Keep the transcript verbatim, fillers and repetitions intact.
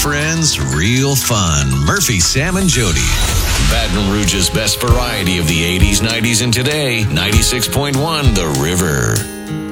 friends, real fun. Murphy, Sam, and Jody. Baton Rouge's best variety of the eighties, nineties, and today. ninety-six point one The River.